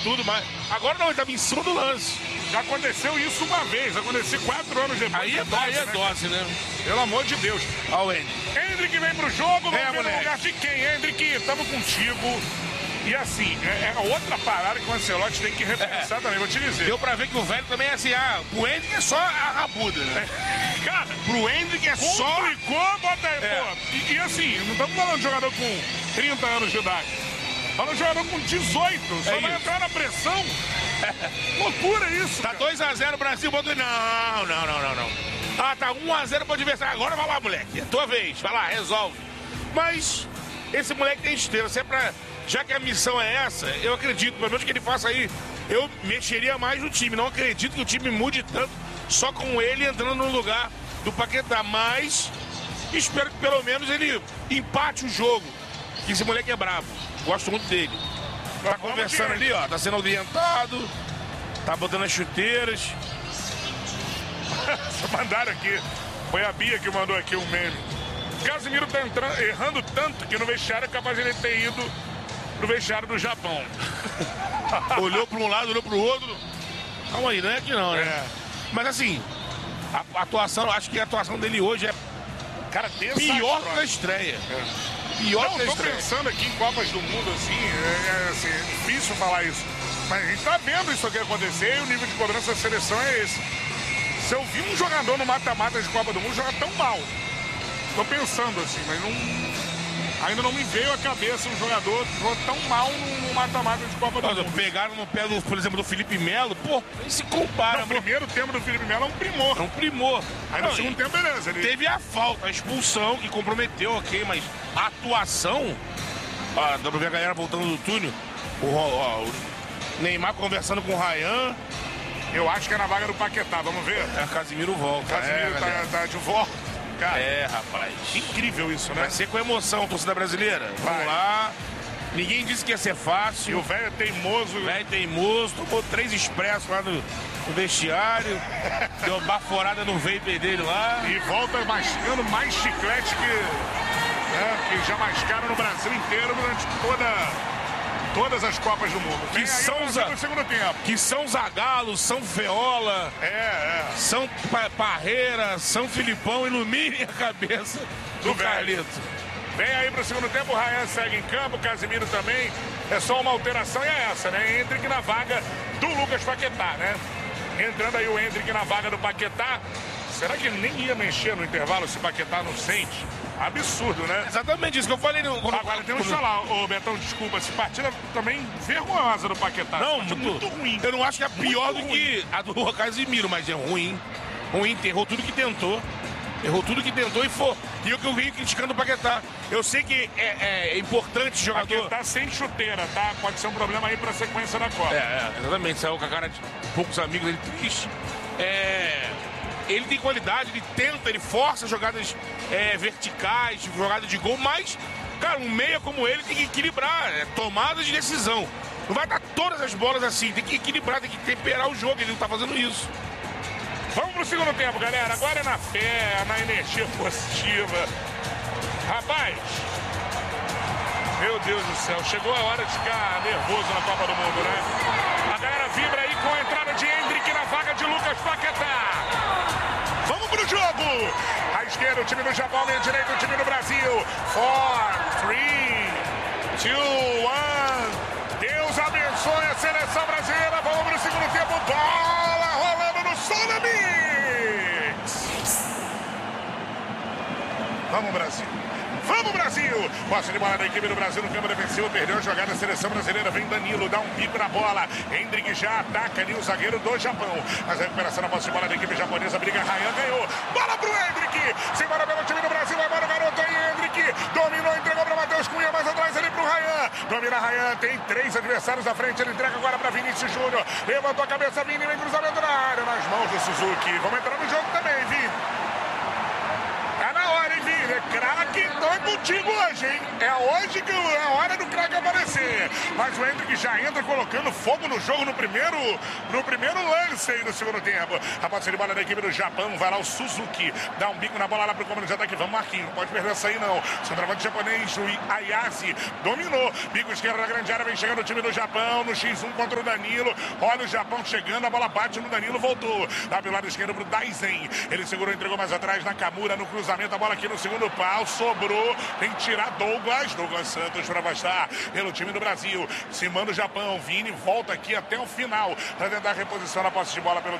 tudo, mas agora não, ele tava em cima do lance. Já aconteceu isso uma vez, aconteceu 4 anos depois. Aí é dose, né? Pelo amor de Deus. Olha o Hendrick. Hendrick vem pro jogo, vamos ver no moleque. lugar de quem? Hendrick, tamo contigo. E assim, é outra parada que o Ancelotti tem que repensar também, vou te dizer. Deu pra ver que o velho também é assim, o Hendrick é só a rabuda, né? Cara, Pro Hendrick é só... complicou, bota aí, pô. E assim, não estamos falando de jogador com 30 anos de idade. Falando de jogador com 18, só vai entrar na pressão. Loucura isso, Tá cara. 2-0 Brasil, bota... Não. Ah, tá 1-0 pro adversário. Agora vai lá, moleque. É tua vez. Vai lá, resolve. Mas esse moleque tem estrela. Se é pra... Já que a missão é essa, eu acredito, pelo menos que ele faça aí, eu mexeria mais no time. Não acredito que o time mude tanto só com ele entrando no lugar do Paquetá. Mas espero que pelo menos ele empate o jogo. Que esse moleque é bravo. Gosto muito dele. Tá conversando ali, ó. Tá sendo orientado. Tá botando as chuteiras. Mandaram aqui. Foi a Bia que mandou aqui um meme. Casimiro tá errando tanto que no vestiário é capaz de ele ter ido pro vestiário do Japão. Olhou para um lado, olhou para o outro. Calma aí, não é que não, né? É. Mas assim, a atuação, acho que a atuação dele hoje é, cara, pior que a estreia. Pior que a Não, tô estreia. pensando aqui em Copas do Mundo, assim, é difícil falar isso. Mas a gente tá vendo isso aqui acontecer e o nível de cobrança da seleção é esse. Se eu vi um jogador no mata-mata de Copa do Mundo jogar tão mal, tô pensando assim, mas ainda não me veio à cabeça um jogador que jogou tão mal no mata-mata de Copa do Mundo. Pegaram no pé, por exemplo, do Felipe Melo, pô, nem se compara. Não, o primeiro tempo do Felipe Melo é um primor. É um primor. Aí no segundo tempo, beleza. Ele... Teve a falta, a expulsão que comprometeu, ok, mas a atuação, dá pra ver a galera voltando do túnel, o Neymar conversando com o Ryan. Eu acho que é na vaga do Paquetá, vamos ver. Casimiro volta. Casimiro tá de volta. Cara, rapaz. Incrível isso, né? Vai ser com emoção, torcida brasileira. Vamos lá. Ninguém disse que ia ser fácil. E o velho é teimoso. Velho teimoso. Tomou 3 expressos lá no vestiário. Deu uma baforada no vapor dele lá. E volta mascando mais chiclete que já mascaram no Brasil inteiro durante todas as Copas do Mundo. Que são no segundo tempo. Que são Zagallo, São Feola, São Parreira, São Filipão, iluminem a cabeça do Carlito. Vem aí pro segundo tempo, o Ryan segue em campo, o Casimiro também. É só uma alteração e é essa, né? Hendrick na vaga do Lucas Paquetá, né? Entrando aí o Hendrick na vaga do Paquetá. Será que ele nem ia mexer no intervalo se o Paquetá não sente? Absurdo, né? Exatamente isso que eu falei. Agora temos que falar, ô Betão, desculpa, essa partida também vergonhosa do Paquetá. Não, muito ruim. Eu não acho que é pior do que a do Casimiro, mas é ruim. Ruim, errou tudo que tentou. Errou tudo que tentou e eu que eu venho criticando o Paquetá. Eu sei que é importante o jogador. Paquetá sem chuteira, tá? Pode ser um problema aí pra sequência da Copa. Exatamente. Saiu com a cara de poucos amigos, ele triste. Ele tem qualidade, ele tenta, ele força jogadas verticais, jogadas de gol, mas, cara, um meia como ele tem que equilibrar, tomada de decisão. Não vai dar todas as bolas assim, tem que equilibrar, tem que temperar o jogo, ele não tá fazendo isso. Vamos pro segundo tempo, galera. Agora é na fé, na energia positiva. Rapaz, meu Deus do céu, chegou a hora de ficar nervoso na Copa do Mundo, né? A galera vibra aí com a entrada de Hendrick na vaga de Lucas Paquetá. Vamos pro jogo! À esquerda, o time do Japão, à direita, o time do Brasil. 4, 3, 2, 1. Deus abençoe a seleção brasileira. Vamos pro segundo tempo. Bola rolando no Sonamix. Vamos, Brasil. Vamos, Brasil! Posse de bola da equipe do Brasil no campo defensivo. Perdeu a jogada, a seleção brasileira. Vem Danilo, dá um bico na bola. Hendrick já ataca ali o zagueiro do Japão. Mas a recuperação na posse de bola da equipe japonesa. Briga, Ryan ganhou. Bola pro Hendrick. Se embora pelo time do Brasil. Agora o garoto aí, Hendrick. Dominou, entregou pra Matheus Cunha. Mais atrás ali pro Ryan. Domina Ryan. Tem 3 adversários à frente. Ele entrega agora pra Vinícius Júnior. Levantou a cabeça, Vini. Vem cruzamento na área. Nas mãos do Suzuki. Vamos entrar no jogo também, Vini. Tá na hora, hein, Vini? é craque, então é contigo hoje, hein? É hoje que é a hora do craque aparecer. Mas o Hendrick já entra colocando fogo no jogo no primeiro lance aí no segundo tempo. A posse de bola da equipe do Japão, vai lá o Suzuki, dá um bico na bola lá pro comando de ataque. Vamos, Marquinhos, não pode perder essa aí não. Centroavante japonês, o Ayase, dominou. Bico esquerdo na grande área, vem chegando o time do Japão no X1 contra o Danilo. Olha o Japão chegando, a bola bate no Danilo, voltou. Lá pelo lado esquerdo pro Daisen. Ele segurou, entregou mais atrás na Kamura, no cruzamento, a bola aqui no segundo pau, sobrou. Tem que tirar Douglas Santos para afastar pelo time do Brasil. Se manda o Japão, Vini volta aqui até o final para tentar a reposição na posse de bola pelo